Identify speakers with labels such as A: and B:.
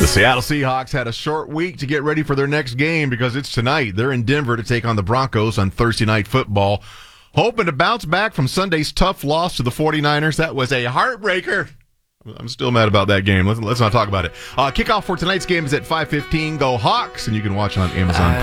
A: The Seattle Seahawks had a short week to get ready for their next game because it's tonight. They're in Denver to take on the Broncos on Thursday Night Football. Hoping to bounce back from Sunday's tough loss to the 49ers. That was a heartbreaker. I'm still mad about that game. Let's not talk about it. Kickoff for tonight's game is at 5:15. Go Hawks, and you can watch it on Amazon